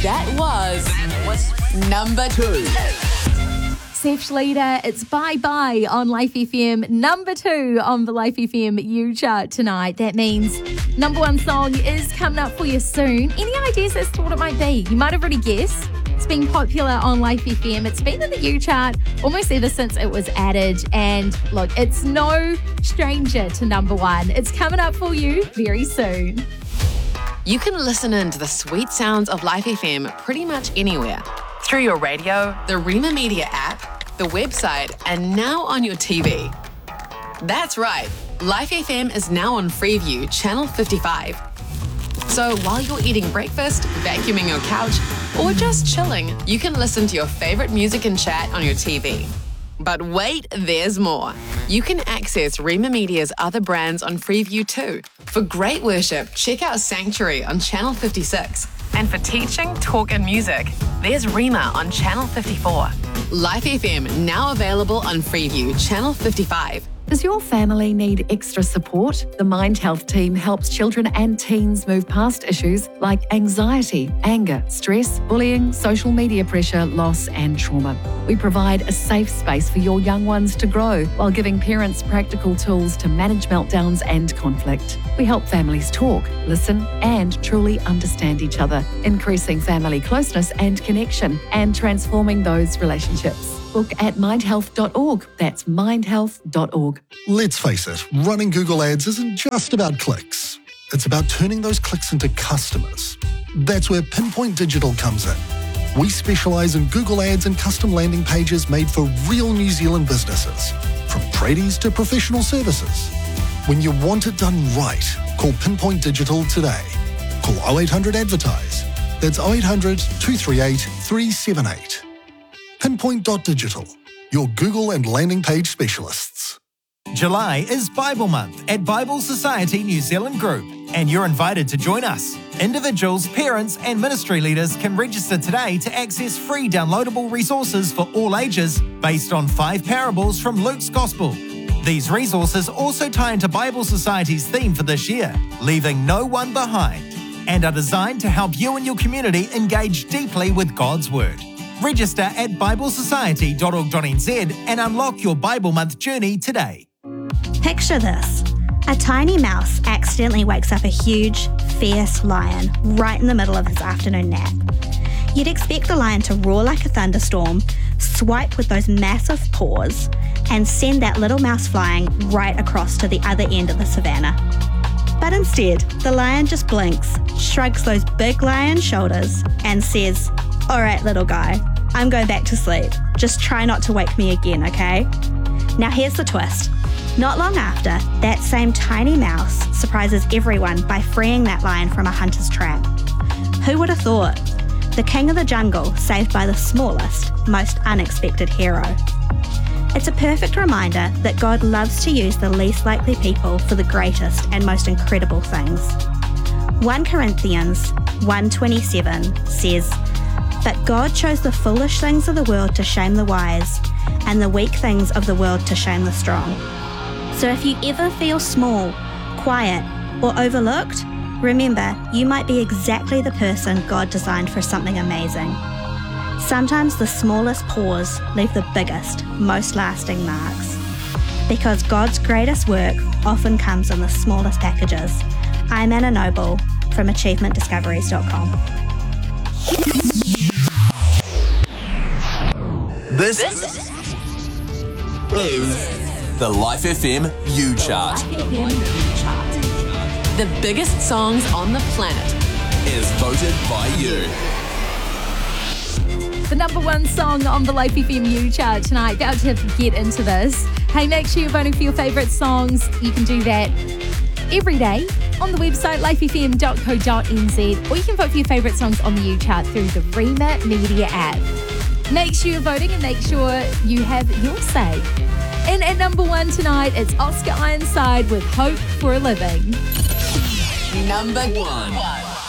That was number 2. Seth Schleter, it's Bye Bye on Life FM, number 2 on the Life FM U chart tonight. That means number 1 song is coming up for you soon. Any ideas as to what it might be? You might have already guessed. It's been popular on Life FM. It's been in the U chart almost ever since it was added. And look, it's no stranger to number 1. It's coming up for you very soon. You can listen in to the sweet sounds of Life FM pretty much anywhere. Through your radio, the Rima Media app, the website, and now on your TV. That's right, Life FM is now on Freeview, channel 55. So while you're eating breakfast, vacuuming your couch, or just chilling, you can listen to your favourite music and chat on your TV. But wait, there's more. You can access Rima Media's other brands on Freeview too. For great worship, check out Sanctuary on channel 56. And for teaching, talk and music, there's Rima on channel 54. Life FM now available on Freeview, channel 55. Does your family need extra support? The Mind Health team helps children and teens move past issues like anxiety, anger, stress, bullying, social media pressure, loss and trauma. We provide a safe space for your young ones to grow while giving parents practical tools to manage meltdowns and conflict. We help families talk, listen and truly understand each other, increasing family closeness and connection and transforming those relationships. Book at mindhealth.org. That's mindhealth.org. Let's face it, running Google Ads isn't just about clicks. It's about turning those clicks into customers. That's where Pinpoint Digital comes in. We specialise in Google Ads and custom landing pages made for real New Zealand businesses, from tradies to professional services. When you want it done right, call Pinpoint Digital today. Call 0800 Advertise. That's 0800 238 378. Pinpoint.digital, your Google and landing page specialists. July is Bible Month at Bible Society New Zealand Group, and you're invited to join us. Individuals, parents, and ministry leaders can register today to access free downloadable resources for all ages based on 5 parables from Luke's Gospel. These resources also tie into Bible Society's theme for this year, leaving no one behind, and are designed to help you and your community engage deeply with God's Word. Register at biblesociety.org.nz and unlock your Bible Month journey today. Picture this. A tiny mouse accidentally wakes up a huge, fierce lion right in the middle of his afternoon nap. You'd expect the lion to roar like a thunderstorm, swipe with those massive paws, and send that little mouse flying right across to the other end of the savannah. But instead, the lion just blinks, shrugs those big lion shoulders, and says, "All right, little guy, I'm going back to sleep. Just try not to wake me again, okay?" Now here's the twist. Not long after, that same tiny mouse surprises everyone by freeing that lion from a hunter's trap. Who would have thought? The king of the jungle saved by the smallest, most unexpected hero. It's a perfect reminder that God loves to use the least likely people for the greatest and most incredible things. 1 Corinthians 1:27 says, "But God chose the foolish things of the world to shame the wise, and the weak things of the world to shame the strong." So if you ever feel small, quiet, or overlooked, remember you might be exactly the person God designed for something amazing. Sometimes the smallest paws leave the biggest, most lasting marks. Because God's greatest work often comes in the smallest packages. I'm Anna Noble from achievementdiscoveries.com. This is the Life FM U Chart. The biggest songs on the planet Is voted by you. The number 1 song on the Life FM U chart tonight. About to get into this. Hey, make sure you're voting for your favourite songs. You can do that every day on the website lifefm.co.nz, or you can vote for your favourite songs on the U chart through the Rima Media app. Make sure you're voting and make sure you have your say. And at number 1 tonight, it's Oscar Ironside with Hope for a Living. number 1.